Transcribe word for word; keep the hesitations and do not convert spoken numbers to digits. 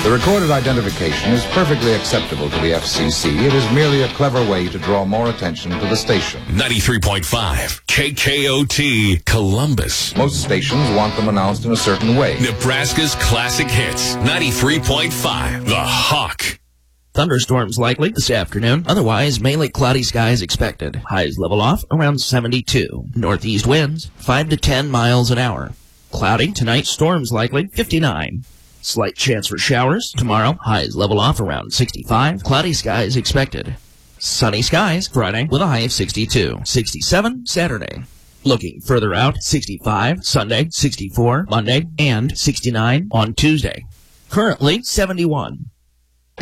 The recorded identification is perfectly acceptable to the F C C. It is merely a clever way to draw more attention to the station. ninety-three point five K K O T, Columbus. Most stations want them announced in a certain way. Nebraska's classic hits, ninety-three point five, The Hawk. Thunderstorms likely this afternoon. Otherwise, mainly cloudy skies expected. Highs level off around seventy-two. Northeast winds, five to ten miles an hour. Cloudy tonight, storms likely, fifty-nine. Slight chance for showers. Tomorrow, highs level off around sixty-five. Cloudy skies expected. Sunny skies Friday with a high of sixty-two. sixty-seven Saturday. Looking further out, sixty-five Sunday, sixty-four Monday, and sixty-nine on Tuesday. Currently, seventy-one.